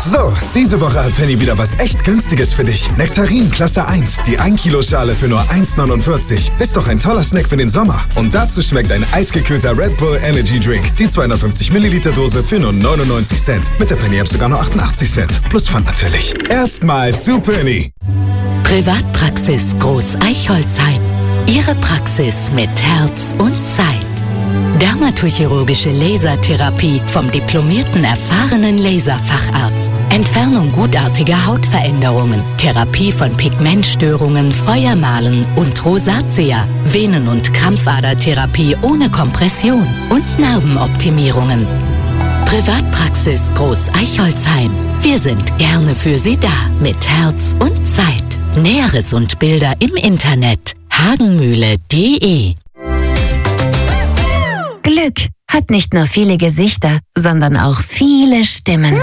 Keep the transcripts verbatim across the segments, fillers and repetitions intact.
So, diese Woche hat Penny wieder was echt Günstiges für dich. Nektarin Klasse eins, die ein Kilo Schale für nur eins neunundvierzig. Ist doch ein toller Snack für den Sommer. Und dazu schmeckt ein eisgekühlter Red Bull Energy Drink. Die zweihundertfünfzig Milliliter Dose für nur neunundneunzig Cent. Mit der Penny-App sogar nur achtundachtzig Cent. Plus Pfand natürlich. Erstmal zu Penny. Privatpraxis Groß Eichholzheim. Ihre Praxis mit Herz und Zeit. Dermatochirurgische Lasertherapie vom diplomierten, erfahrenen Laserfacharzt. Entfernung gutartiger Hautveränderungen. Therapie von Pigmentstörungen, Feuermalen und Rosatia. Venen- und Krampfadertherapie ohne Kompression. Und Narbenoptimierungen. Privatpraxis Groß Eichholzheim. Wir sind gerne für Sie da. Mit Herz und Zeit. Näheres und Bilder im Internet. hagenmühle punkt de. Glück hat nicht nur viele Gesichter, sondern auch viele Stimmen.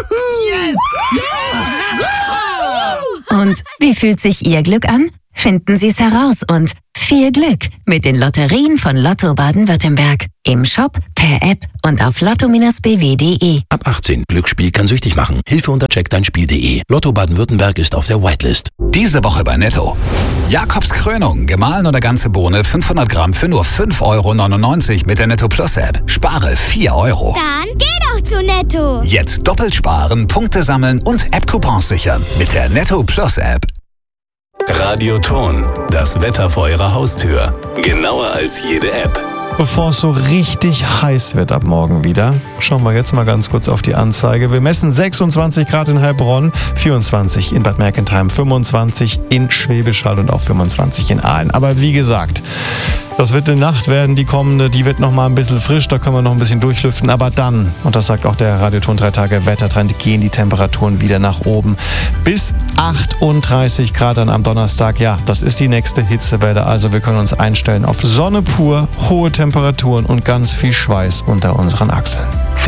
Und wie fühlt sich Ihr Glück an? Finden Sie es heraus und viel Glück mit den Lotterien von Lotto Baden-Württemberg. Im Shop, per App und auf lotto Bindestrich b w punkt de. Ab achtzehn. Glücksspiel kann süchtig machen. Hilfe unter check dein spiel punkt de. Lotto Baden-Württemberg ist auf der Whitelist. Diese Woche bei Netto. Jakobs Krönung, gemahlen oder ganze Bohne, fünfhundert Gramm für nur fünf Euro neunundneunzig mit der Netto Plus App. Spare vier Euro. Dann geh doch zu Netto. Jetzt doppelt sparen, Punkte sammeln und App-Coupons sichern mit der Netto Plus App. Radioton, das Wetter vor Ihrer Haustür. Genauer als jede App. Bevor es so richtig heiß wird ab morgen wieder, schauen wir jetzt mal ganz kurz auf die Anzeige. Wir messen sechsundzwanzig Grad in Heilbronn, vierundzwanzig in Bad Mergentheim, fünfundzwanzig in Schwäbisch Hall und auch fünfundzwanzig in Aalen. Aber wie gesagt, das wird eine Nacht werden, die kommende, die wird noch mal ein bisschen frisch, da können wir noch ein bisschen durchlüften. Aber dann, und das sagt auch der Radioton drei Tage Wettertrend, gehen die Temperaturen wieder nach oben. Bis achtunddreißig Grad dann am Donnerstag. Ja, das ist die nächste Hitzewelle. Also wir können uns einstellen auf Sonne pur, hohe Temperaturen und ganz viel Schweiß unter unseren Achseln.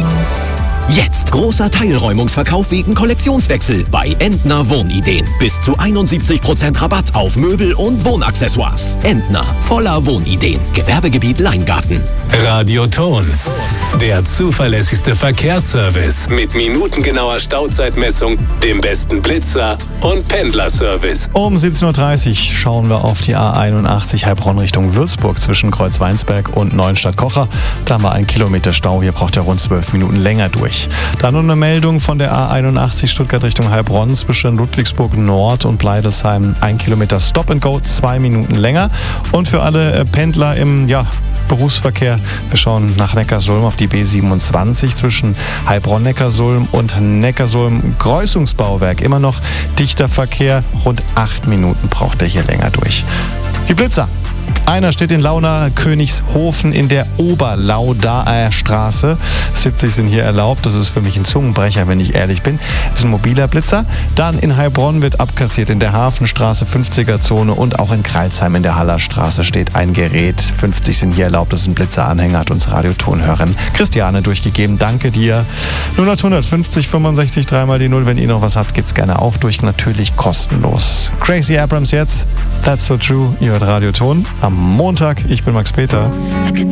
Jetzt großer Teilräumungsverkauf wegen Kollektionswechsel bei Entner Wohnideen. Bis zu einundsiebzig Prozent Rabatt auf Möbel und Wohnaccessoires. Entner, voller Wohnideen. Gewerbegebiet Leingarten. Radioton, der zuverlässigste Verkehrsservice mit minutengenauer Stauzeitmessung, dem besten Blitzer und Pendlerservice. Um siebzehn Uhr dreißig schauen wir auf die A einundachtzig Heilbronn Richtung Würzburg zwischen Kreuzweinsberg und Neuenstadt-Kocher. Da haben wir einen Kilometer Stau. Hier braucht er rund zwölf Minuten länger durch. Dann noch eine Meldung von der A einundachtzig Stuttgart Richtung Heilbronn zwischen Ludwigsburg Nord und Bleidelsheim. Ein Kilometer Stop and Go, zwei Minuten länger. Und für alle Pendler im ja, Berufsverkehr, wir schauen nach Neckarsulm auf die B siebenundzwanzig zwischen Heilbronn-Neckarsulm und Neckarsulm-Kreuzungsbauwerk. Immer noch dichter Verkehr, rund acht Minuten braucht er hier länger durch. Die Blitzer. Einer steht in Launa Königshofen in der Oberlaudaer Straße. siebzig sind hier erlaubt. Das ist für mich ein Zungenbrecher, wenn ich ehrlich bin. Das ist ein mobiler Blitzer. Dann in Heilbronn wird abkassiert in der Hafenstraße fünfziger Zone und auch in Kreilsheim in der Hallerstraße steht ein Gerät. fünfzig sind hier erlaubt. Das ist ein Blitzeranhänger, hat uns Radiotonhörerin Christiane durchgegeben. Danke dir. null acht hundert fünfzig fünfundsechzig dreimal die Null. Wenn ihr noch was habt, geht's gerne auch durch. Natürlich kostenlos. Crazy Abrams jetzt. That's so true. Ihr hört Radioton am Montag. Ich bin Max Peter.